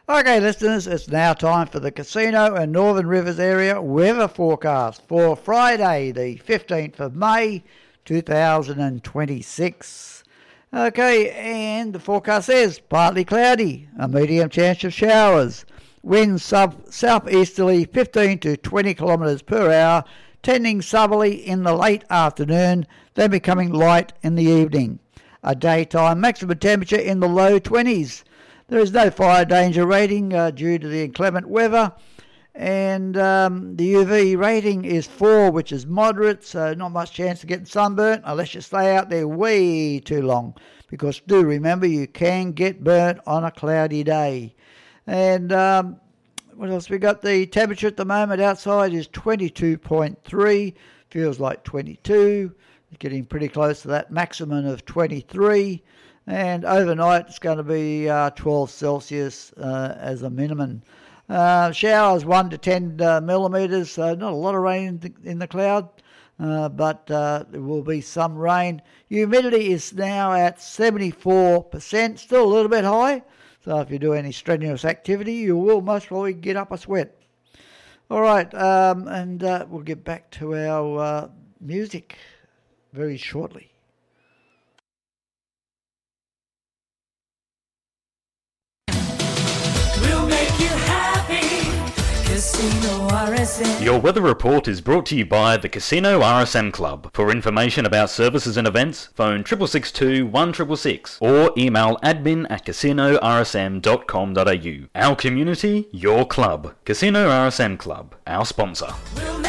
Okay, listeners, it's now time for the Casino and Northern Rivers area weather forecast for Friday, the 15th of May, 2026. Okay, and the forecast says partly cloudy, a medium chance of showers, winds southeasterly 15 to 20 kilometres per hour, tending southerly in the late afternoon, then becoming light in the evening. A daytime maximum temperature in the low 20s. There is no fire danger rating due to the inclement weather, and the UV rating is 4, which is moderate, so not much chance of getting sunburnt unless you stay out there way too long, because do remember you can get burnt on a cloudy day. And what else we got? The temperature at the moment outside is 22.3, feels like 22, getting pretty close to that maximum of 23. And overnight it's going to be 12 Celsius as a minimum. Showers 1 to 10 millimetres, so not a lot of rain in the cloud, but there will be some rain. Humidity is now at 74%, still a little bit high, so if you do any strenuous activity you will most probably get up a sweat. All right, and we'll get back to our music very shortly. Casino RSM. Your weather report is brought to you by the Casino RSM Club. For information about services and events, phone 6662 1666 or email admin@casinorsm.com.au. Our community, your club. Casino RSM Club, our sponsor. We'll